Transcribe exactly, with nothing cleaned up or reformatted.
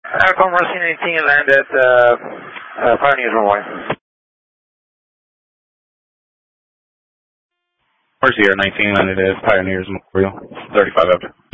Alcom Racine nineteen land at uh, uh, Pioneer Runway. Sierra nineteen landed at Pioneers Memorial, thirty-five after.